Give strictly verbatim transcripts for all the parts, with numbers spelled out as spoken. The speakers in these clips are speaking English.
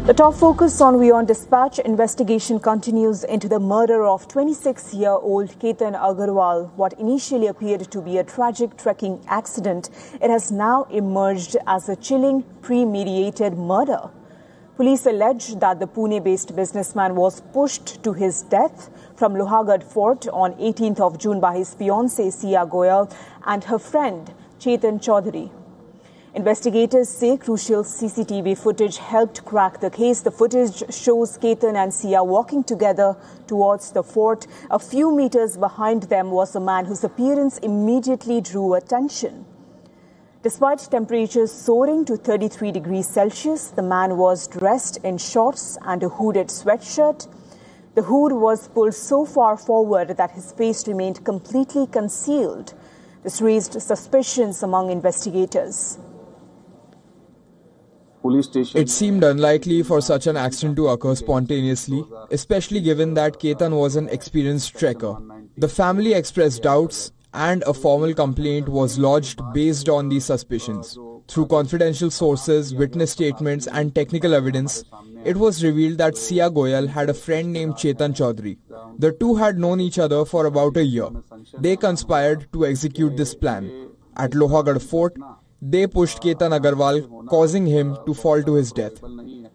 The top focus on WION Dispatch investigation continues into the murder of twenty-six-year-old Ketan Agarwal. What initially appeared to be a tragic trekking accident, it has now emerged as a chilling, premeditated murder. Police allege that the Pune-based businessman was pushed to his death from Lohagarh Fort on eighteenth of June by his fiancée Sia Goyal and her friend Chetan Chaudhary. Investigators say crucial C C T V footage helped crack the case. The footage shows Ketan and Sia walking together towards the fort. A few meters behind them was a man whose appearance immediately drew attention. Despite temperatures soaring to thirty-three degrees Celsius, the man was dressed in shorts and a hooded sweatshirt. The hood was pulled so far forward that his face remained completely concealed. This raised suspicions among investigators. It seemed unlikely for such an accident to occur spontaneously, especially given that Ketan was an experienced trekker. The family expressed doubts and a formal complaint was lodged based on these suspicions. Through confidential sources, witness statements and technical evidence, it was revealed that Sia Goyal had a friend named Chetan Chaudhary. The two had known each other for about a year. They conspired to execute this plan. At Lohagarh Fort, they pushed Ketan Agarwal, causing him to fall to his death.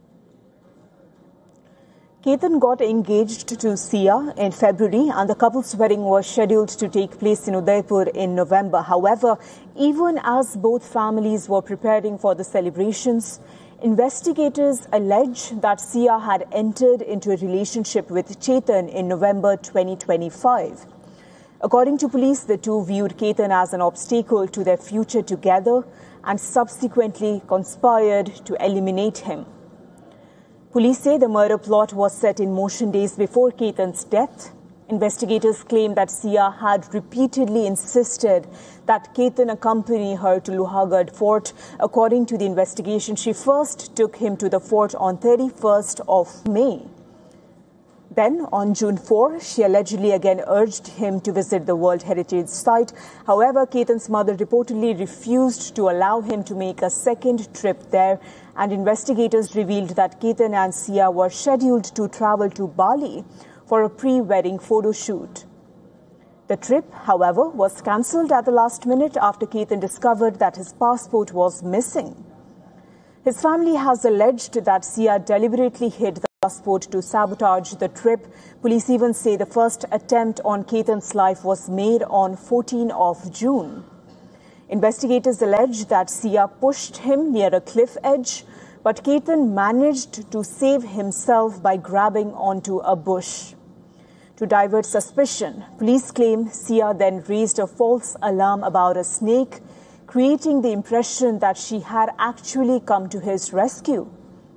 Ketan got engaged to Sia in February and the couple's wedding was scheduled to take place in Udaipur in November. However, even as both families were preparing for the celebrations, investigators allege that Sia had entered into a relationship with Chetan in November twenty twenty-five. According to police, the two viewed Ketan as an obstacle to their future together and subsequently conspired to eliminate him. Police say the murder plot was set in motion days before Ketan's death. Investigators claim that Sia had repeatedly insisted that Ketan accompany her to Lohagarh Fort. According to the investigation, she first took him to the fort on thirty-first of May. Then, on June fourth, she allegedly again urged him to visit the World Heritage Site. However, Ketan's mother reportedly refused to allow him to make a second trip there, and investigators revealed that Ketan and Sia were scheduled to travel to Bali for a pre-wedding photo shoot. The trip, however, was cancelled at the last minute after Ketan discovered that his passport was missing. His family has alleged that Sia deliberately hid the passport to sabotage the trip. Police even say the first attempt on Ketan's life was made on fourteenth of June. Investigators allege that Sia pushed him near a cliff edge, but Ketan managed to save himself by grabbing onto a bush. To divert suspicion, police claim Sia then raised a false alarm about a snake, creating the impression that she had actually come to his rescue.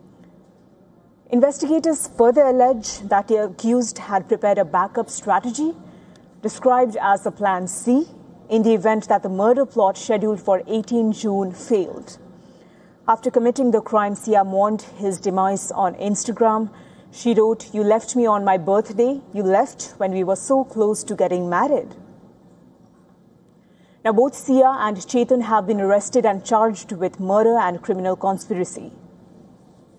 Investigators further allege that the accused had prepared a backup strategy, described as a Plan C, in the event that the murder plot scheduled for eighteenth of June failed. After committing the crime, Sia mourned his demise on Instagram. She wrote, "You left me on my birthday. You left when we were so close to getting married." Now, both Sia and Chetan have been arrested and charged with murder and criminal conspiracy.